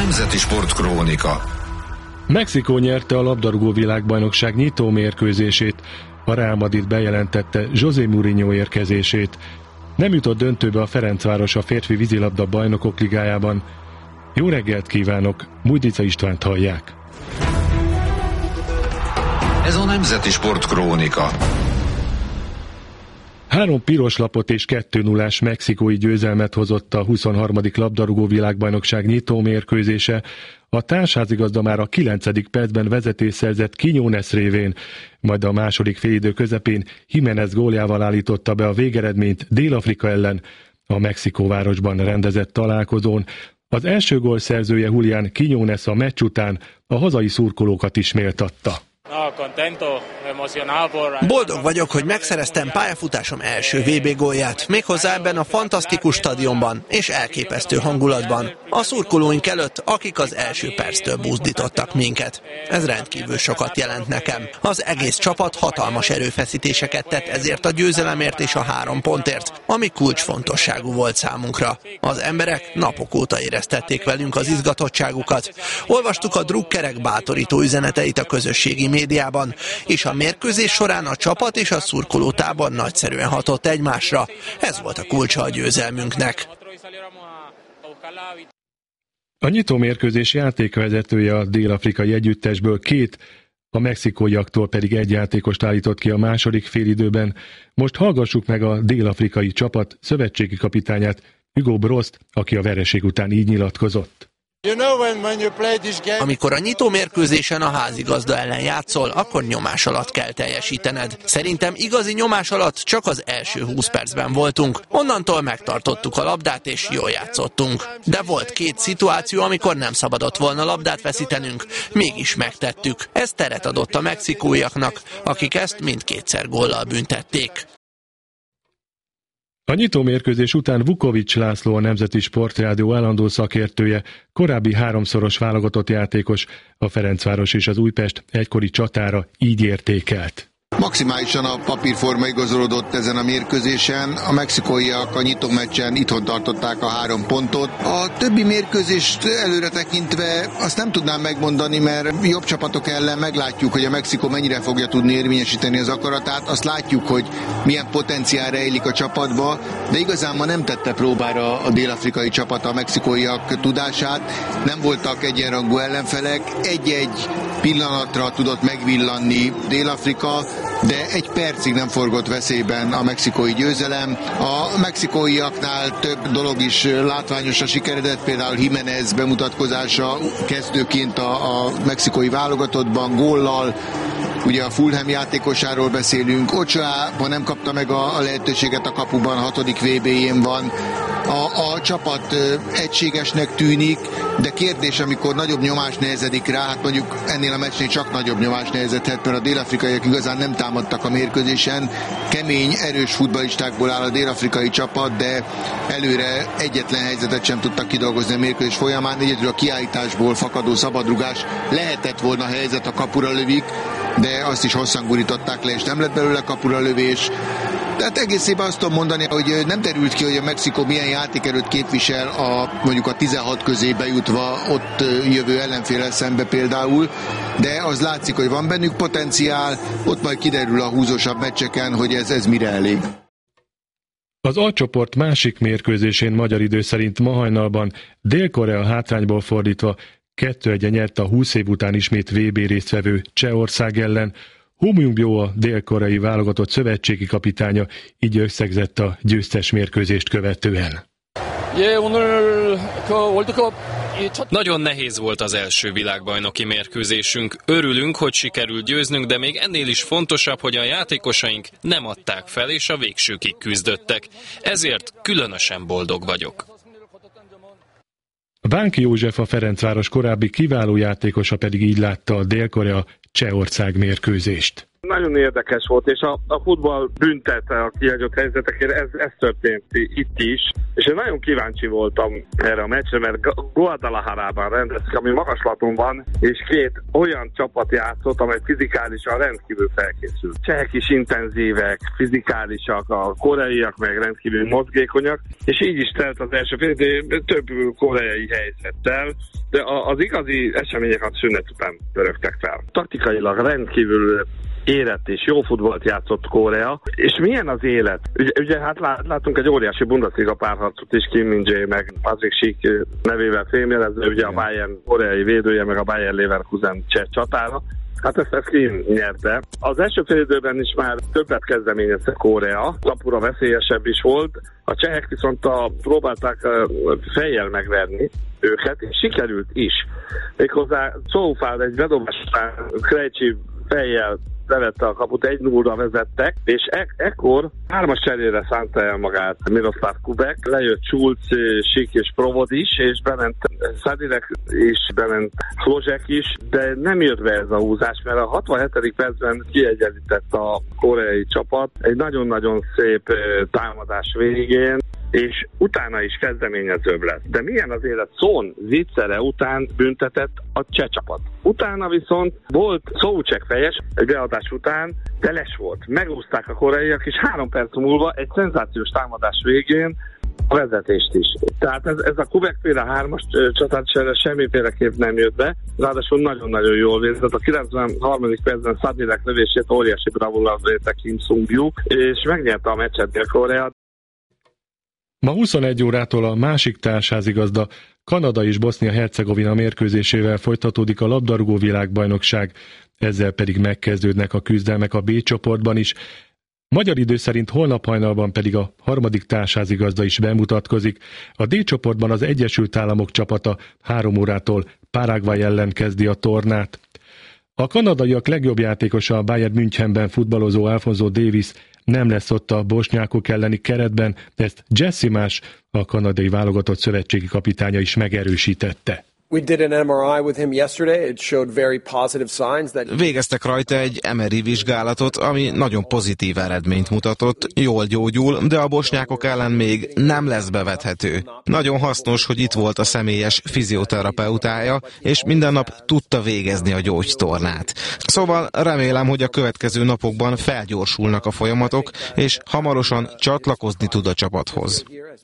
Nemzeti Sportkrónika. Mexikó nyerte a labdarúgó világbajnokság nyitó mérkőzését. A Real Madrid bejelentette José Mourinho érkezését. Nem jutott döntőbe a Ferencváros a férfi vízilabda bajnokok ligájában. Jó reggelt kívánok, Mújdica Istvánt hallják. Ez a Nemzeti Sportkrónika. 3 piros lapot és 2-0-ás mexikói győzelmet hozott a 23. labdarúgó világbajnokság nyitó mérkőzése. A társházigazda már a 9. percben vezetést szerzett Quiñones révén, majd a második félidő közepén Jiménez góljával állította be a végeredményt Dél-Afrika ellen a Mexikóvárosban rendezett találkozón. Az első gól szerzője Julián Quiñones a meccs után a hazai szurkolókat is méltatta. Boldog vagyok, hogy megszereztem pályafutásom első VB gólját, méghozzá ebben a fantasztikus stadionban és elképesztő hangulatban. A szurkolóink előtt, akik az első perctől buzdítottak minket. Ez rendkívül sokat jelent nekem. Az egész csapat hatalmas erőfeszítéseket tett ezért a győzelemért és a 3 pontért, ami kulcsfontosságú volt számunkra. Az emberek napok óta éreztették velünk az izgatottságukat. Olvastuk a drukkerek bátorító üzeneteit a közösségi médiában, és a mérkőzés során a csapat és a szurkolótábor nagyszerűen hatott egymásra. Ez volt a kulcsa a győzelmünknek. A nyitó mérkőzés játékvezetője a dél-afrikai együttesből 2, a mexikóiaktól pedig 1 játékost állított ki a második félidőben. Most hallgassuk meg a dél-afrikai csapat szövetségi kapitányát, Hugo Brost, aki a vereség után így nyilatkozott. Amikor a nyitó mérkőzésen a házigazda ellen játszol, akkor nyomás alatt kell teljesítened. Szerintem igazi nyomás alatt csak az első 20 percben voltunk. Onnantól megtartottuk a labdát és jól játszottunk. De volt 2 szituáció, amikor nem szabadott volna labdát veszítenünk, mégis megtettük. Ez teret adott a mexikóiaknak, akik ezt mindkétszer góllal büntették. A nyitó mérkőzés után Vukovics László, a Nemzeti Sportrádió állandó szakértője, korábbi 3-szoros válogatott játékos, a Ferencváros és az Újpest egykori csatára így értékelt. Maximálisan a papírforma igazolódott ezen a mérkőzésen. A mexikóiak a nyitó meccsen itthon tartották a 3 pontot. A többi mérkőzést előre tekintve azt nem tudnám megmondani, mert jobb csapatok ellen meglátjuk, hogy a Mexikó mennyire fogja tudni érvényesíteni az akaratát. Azt látjuk, hogy milyen potenciál rejlik a csapatba, de igazán ma nem tette próbára a dél-afrikai csapat a mexikóiak tudását. Nem voltak egyenrangú ellenfelek. Egy-egy pillanatra tudott megvillanni Dél-Afrika, de 1 percig nem forgott veszélyben a mexikói győzelem. A mexikóiaknál több dolog is látványosra sikeredett, például Jiménez bemutatkozása kezdőként a mexikói válogatottban, góllal. Ugye a Fulham játékosáról beszélünk, Ochoa nem kapta meg a lehetőséget a kapuban, 6. VB-jén van. A csapat egységesnek tűnik, de kérdés, amikor nagyobb nyomás nehezedik rá, hát mondjuk ennél a meccsnél csak nagyobb nyomás nehezedhet, mert a dél-afrikaiak igazán nem támadtak a mérkőzésen. Kemény, erős futballistákból áll a dél-afrikai csapat, de előre egyetlen helyzetet sem tudtak kidolgozni a mérkőzés folyamán. Egyedül a kiállításból fakadó szabadrugás lehetett volna helyzet, a kapura lövik, de azt is hosszan gurították le, és nem lett belőle kapura lövés. Tehát egészében azt tudom mondani, hogy nem derült ki, hogy a Mexikó milyen játékerőt képvisel mondjuk a 16 közé bejutva ott jövő ellenféllel szembe például, de az látszik, hogy van bennük potenciál, ott majd kiderül a húzósabb meccseken, hogy ez mire elég. Az A-csoport másik mérkőzésén magyar idő szerint ma hajnalban Dél-Korea hátrányból fordítva 2-1 nyert a 20 év után ismét VB résztvevő Csehország ellen. Ho Myung-bio, a dél-koreai válogatott szövetségi kapitánya, így összegzett a győztes mérkőzést követően. Nagyon nehéz volt az első világbajnoki mérkőzésünk. Örülünk, hogy sikerült győznünk, de még ennél is fontosabb, hogy a játékosaink nem adták fel és a végsőkig küzdöttek. Ezért különösen boldog vagyok. Bánki József, a Ferencváros korábbi kiváló játékosa pedig így látta a Dél-Korea Csehország mérkőzést. Nagyon érdekes volt, és a futball büntette a kihagyott helyzetekért, ez történt itt is, és én nagyon kíváncsi voltam erre a meccsre, mert Guadalajarában rendeztek, ami magaslaton van, és két olyan csapat játszott, amely fizikálisan rendkívül felkészült. Csehek is intenzívek, fizikálisak, a koreaiak meg rendkívül mozgékonyak, és így is telt az első fél, de több koreai helyzettel, de az igazi események a szünet után pörögtek fel. Taktikailag rendkívül érett és jó futballt játszott Korea. És milyen az élet? Ugye hát látunk egy óriási Bundesliga párharcot is, Kim Min-jae meg Patrick Schick nevével fémjelezve, ugye a Bayern koreai védője, meg a Bayer Leverkusen cseh csatára. Hát ezt Kim nyerte. Az első fél időben is már többet kezdeményezte Korea, kapura veszélyesebb is volt. A csehek viszont próbálták fejjel megverni őket, és sikerült is. Méghozzá Soufal egy bedobás után Krejcsi fejjel levette a kaput, 1-0-ra vezettek, és ekkor 3-as cserére szánta el magát Miroslav Kubek, lejött Schulz, Schick és Provod is, és bement Sadilek is, bement Flozsek is, de nem jött be ez a húzás, mert a 67. percben kiegyenlített a koreai csapat egy nagyon-nagyon szép támadás végén, és utána is kezdeményezőbb lett. De milyen az élet? Son viccere után büntetett a cseh csapat. Utána viszont volt Souček fejes, egy beadás után, de les volt. Megúzták a koreaiak, és 3 perc múlva egy szenzációs támadás végén a vezetést is. Tehát ez a Kubek-féle 3-as csatárcsere semmiféleképp nem jött be, ráadásul nagyon-nagyon jól védett. A 93. percben Sadilek lövését óriási bravúrral védte Kim Sung-juk, és megnyerte a meccset Dél-Korea. Ma 21 órától a másik társházigazda Kanada és Bosznia-Hercegovina mérkőzésével folytatódik a labdarúgó világbajnokság, ezzel pedig megkezdődnek a küzdelmek a B csoportban is. Magyar idő szerint holnap hajnalban pedig a harmadik társházigazda is bemutatkozik. A D csoportban az Egyesült Államok csapata 3 órától Paraguay ellen kezdi a tornát. A kanadaiak legjobb játékosa a Bayern Münchenben futballozó Alphonso Davies nem lesz ott a bosnyákok elleni keretben, ezt Jesse Marsh, a kanadai válogatott szövetségi kapitánya is megerősítette. Végeztek rajta egy MRI vizsgálatot, ami nagyon pozitív eredményt mutatott, jól gyógyul, de a bosnyákok ellen még nem lesz bevethető. Nagyon hasznos, hogy itt volt a személyes fizioterapeutája, és minden nap tudta végezni a gyógytornát. Szóval remélem, hogy a következő napokban felgyorsulnak a folyamatok, és hamarosan csatlakozni tud a csapathoz.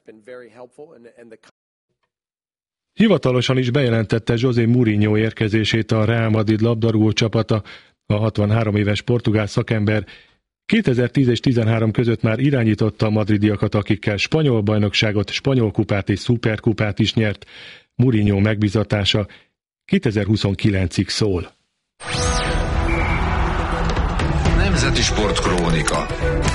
Hivatalosan is bejelentette José Mourinho érkezését a Real Madrid labdarúgó csapata. A 63 éves portugál szakember 2010 és 13 között már irányította a madridiakat, akikkel spanyol bajnokságot, spanyol kupát és szuperkupát is nyert. Mourinho megbízatása 2029-ig szól. Nemzeti Sportkrónika.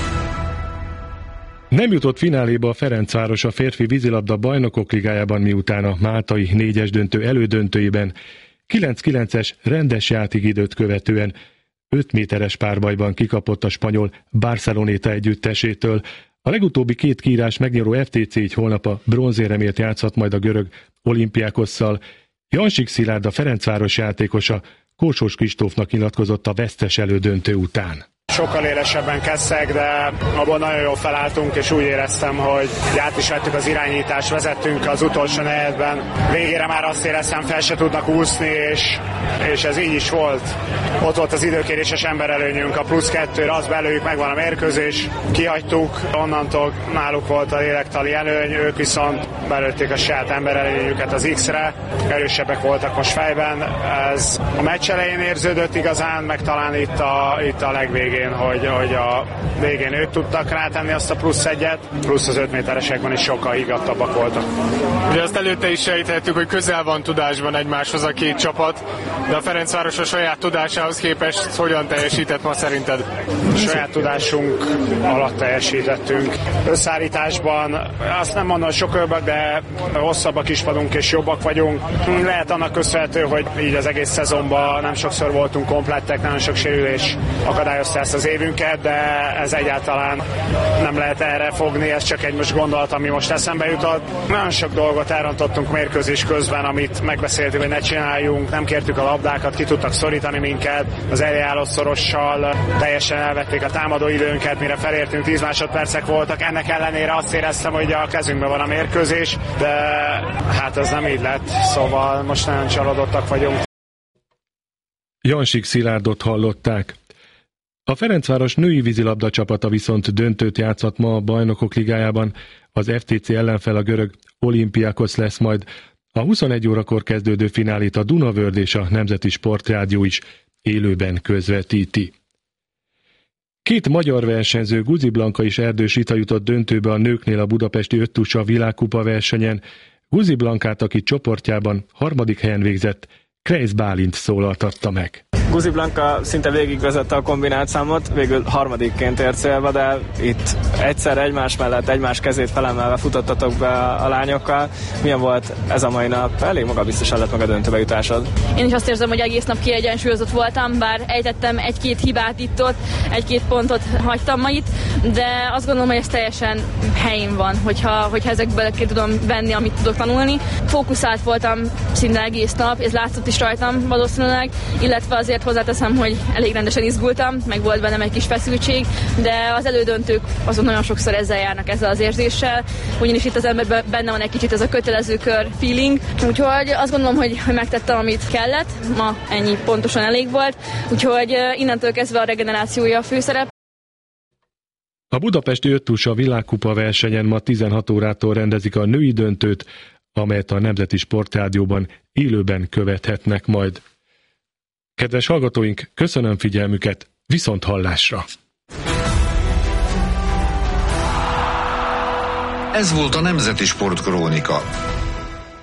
Nem jutott fináléba a Ferencváros a férfi vízilabda bajnokok ligájában, miután a máltai 4-es döntő elődöntőiben 9-9-es rendes játékidőt követően 5 méteres párbajban kikapott a spanyol Barceloneta együttesétől. A legutóbbi 2 kiírás megnyeró FTC így holnap a bronzéremért játszhat majd a görög Olympiakosszal. Jansik Szilárd, a Ferencváros játékosa, Kósós Kristófnak nyilatkozott a vesztes elődöntő után. Sokkal élesebben kezdtek, de abban nagyon jól felálltunk, és úgy éreztem, hogy át is vettük az irányítást, vezettünk az utolsó negyedben. Végére már azt éreztem, fel se tudnak úszni, és ez így is volt. Ott volt az időkéréses emberelőnyünk, a +2-re, azt belőjük, megvan a mérkőzés, kihagytuk, onnantól náluk volt a lélektali előny, ők viszont belőtték a saját emberelőnyüket az X-re, erősebbek voltak most fejben. Ez a meccs elején érződött igazán, meg talán itt a legvégén, hogy a végén ők tudtak rátenni azt a +1-et, plusz az 5 méteresekben is sokkal higgadtabbak voltak. Ugye azt előtte is sejtettük, hogy közel van tudásban egymáshoz a két csapat, de a Ferencváros a saját tudásához képest hogyan teljesített ma szerinted? A saját tudásunk alatt teljesítettünk. Összeállításban azt nem mondom, sokkal, de hosszabbak is vagyunk és jobbak vagyunk. Lehet annak köszönhető, hogy így az egész szezonban nem sokszor voltunk komplettek, nagyon sok sérülés akadályozta ezt az évünket, de ez egyáltalán nem lehet erre fogni, ez csak egy most gondolat, ami most eszembe jutott. Nagyon sok dolgot elrontottunk mérkőzés közben, amit megbeszéltük, hogy ne csináljunk, nem kértük a labdákat, ki tudtak szorítani minket, az eljáró szorossal teljesen elvették a támadóidőnket, mire felértünk, 10 másodpercek voltak, ennek ellenére azt éreztem, hogy a kezünkben van a mérkőzés, de hát ez nem így lett, szóval most nagyon csalódottak vagyunk. Jansik Szilárdot hallották. A Ferencváros női vízilabda csapata viszont döntőt játszott ma a Bajnokok Ligájában. Az FTC ellenfel a görög Olympiakos lesz majd. A 21 órakor kezdődő finálét a Dunavörd és a Nemzeti Sportrádió is élőben közvetíti. Két magyar versenyző, Guzi Blanka és Erdős Rita jutott döntőbe a nőknél a budapesti öttusa világkupa versenyen. Guzi Blankát, aki csoportjában 3. helyen végzett, Kreisz Bálint szólaltatta meg. Guzi Blanka szinte végigvezette a kombinált számot, végül 3. ért célba, de itt egyszer egymás mellett, egymás kezét felemelve futottatok be a lányokkal. Milyen volt ez a mai nap? Elég magabiztosan lett meg a döntőbe jutásod. Én is azt érzem, hogy egész nap kiegyensúlyozott voltam, bár ejtettem 1-2 hibát itt-ott, 1-2 pontot hagytam ma itt, de azt gondolom, hogy ez teljesen helyén van, hogyha ezekből ki tudom venni, amit tudok tanulni. Fókuszált voltam szinte egész nap, ez látszott is rajtam valószínűleg, illetve azért hozzáteszem, hogy elég rendesen izgultam, meg volt bennem egy kis feszültség, de az elődöntők azon nagyon sokszor ezzel járnak, ezzel az érzéssel, ugyanis itt az emberben benne van egy kicsit ez a kötelező kör feeling, úgyhogy azt gondolom, hogy megtettem, amit kellett, ma ennyi pontosan elég volt, úgyhogy innentől kezdve a regenerációja a főszerep. A budapesti öttusa világkupa versenyen ma 16 órától rendezik a női döntőt, amelyet a Nemzeti Sportrádióban élőben követhetnek majd. Kedves hallgatóink, köszönöm figyelmüket, viszont hallásra! Ez volt a Nemzeti Sportkrónika.